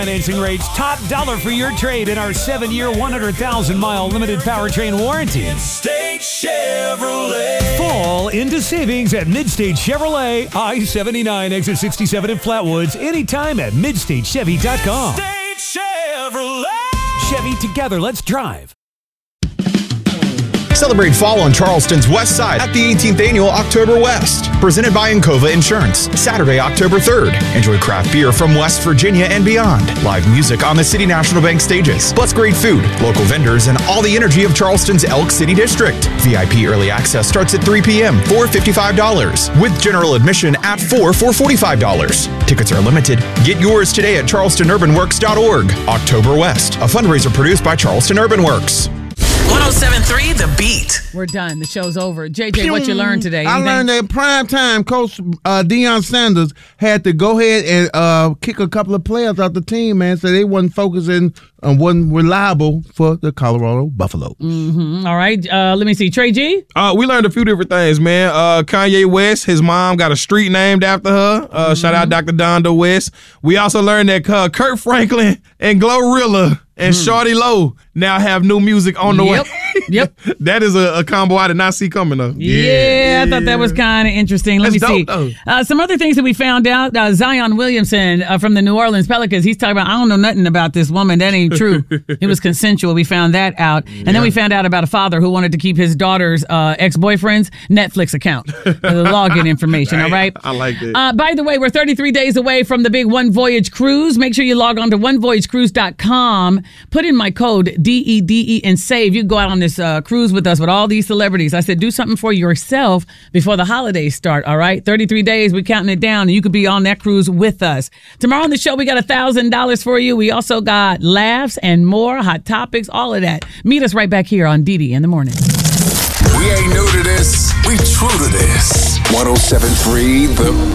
Financing rates, top dollar for your trade in our 7-year, 100,000-mile limited powertrain warranty. Midstate Chevrolet. Fall into savings at Midstate Chevrolet, I-79, exit 67 in Flatwoods, anytime at MidstateChevy.com. Midstate Chevrolet. Chevy, together, let's drive. Celebrate fall on Charleston's west side at the 18th Annual Oktoberfest, presented by Encova Insurance, Saturday, October 3rd. Enjoy craft beer from West Virginia and beyond, live music on the City National Bank stages, plus great food, local vendors, and all the energy of Charleston's Elk City District. VIP early access starts at 3 p.m. for $55, with general admission at 4 for $45. Tickets are limited. Get yours today at charlestonurbanworks.org. Oktoberfest, a fundraiser produced by Charleston Urban Works. 107.3 The Beat. We're done. The show's over. JJ, what you learned today? I learned that prime time Coach Deion Sanders had to go ahead and kick a couple of players out the team, man, so they wasn't focusing and wasn't reliable for the Colorado Buffaloes. Mm-hmm. All right. Let me see. Trey G? We learned a few different things, man. Kanye West, his mom got a street named after her. Shout out Dr. Donda West. We also learned that Kurt Franklin and Glorilla and Shawty Lowe now have new music on the way. Yep. That is a combo I did not see coming, though. Yeah, I thought that was kind of interesting. Let me see. Some other things that we found out. Zion Williamson from the New Orleans Pelicans, he's talking about, I don't know nothing about this woman. That ain't true. It was consensual. We found that out. And then we found out about a father who wanted to keep his daughter's ex-boyfriend's Netflix account. The login information, all right? I like it. By the way, we're 33 days away from the big One Voyage Cruise. Make sure you log on to onevoyagecruise.com. Put in my code, DEDE, and save. You can go out on this cruise with us with all these celebrities. I said, do something for yourself before the holidays start, all right? 33 days, we're counting it down, and you could be on that cruise with us. Tomorrow on the show, we got $1,000 for you. We also got laughs and more, hot topics, all of that. Meet us right back here on DD in the morning. We ain't new to this. We true to this. 107.3 The